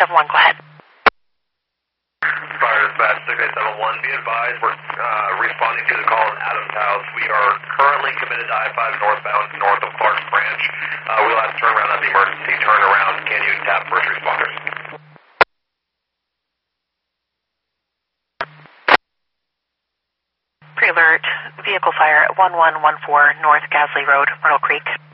671, go ahead. Fire dispatch 6871, be advised we're responding to the call in Adams House. We are currently committed to I-5 northbound north of Clark's Branch. We'll have to turn around at the emergency turnaround. Can you tap first responders? Pre-alert, vehicle fire at 1114 North Gasley Road, Myrtle Creek.